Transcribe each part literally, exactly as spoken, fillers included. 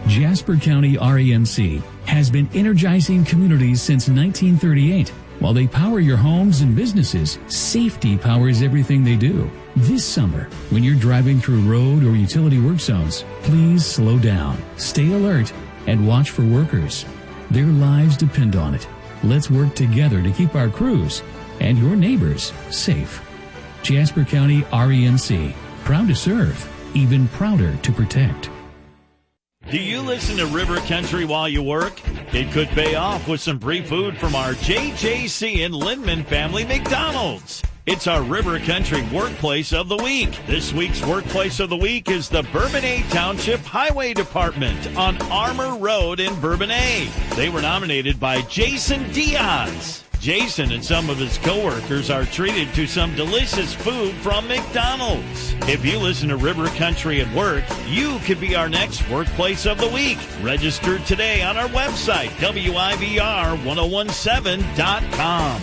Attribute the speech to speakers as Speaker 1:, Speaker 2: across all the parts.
Speaker 1: Jasper County R E M C has been energizing communities since nineteen thirty-eight. While they power your homes and businesses, safety powers everything they do. This summer, when you're driving through road or utility work zones, please slow down, stay alert, and watch for workers. Their lives depend on it. Let's work together to keep our crews and your neighbors safe. Jasper County R E M C, proud to serve, even prouder to protect.
Speaker 2: Do you listen to River Country while you work? It could pay off with some free food from our J J C and Lindman family McDonald's. It's our River Country Workplace of the Week. This week's Workplace of the Week is the Bourbonnais Township Highway Department on Armour Road in Bourbonnais. They were nominated by Jason Diaz. Jason and some of his coworkers are treated to some delicious food from McDonald's. If you listen to River Country at work, you could be our next Workplace of the Week. Register today on our website, W I V R ten seventeen dot com.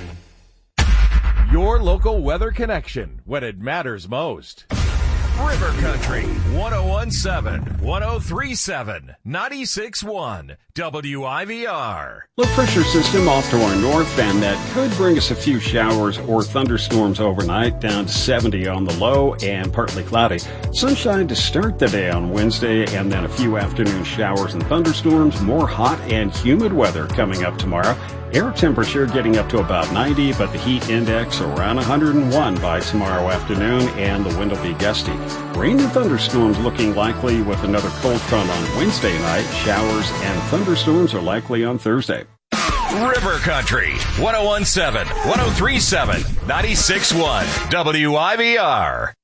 Speaker 3: Your local weather connection when it matters most. River Country, ten seventeen, ten thirty-seven, ninety-six point one, W I V R.
Speaker 4: Low pressure system off to our north, and that could bring us a few showers or thunderstorms overnight, down to seventy on the low and partly cloudy. Sunshine to start the day on Wednesday, and then a few afternoon showers and thunderstorms. More hot and humid weather coming up tomorrow. Air temperature getting up to about ninety, but the heat index around one hundred one by tomorrow afternoon, and the wind will be gusty. Rain and thunderstorms looking likely with another cold front on Wednesday night. Showers and thunderstorms are likely on Thursday.
Speaker 3: River Country, ten seventeen, ten thirty-seven, ninety-six point one, W I V R.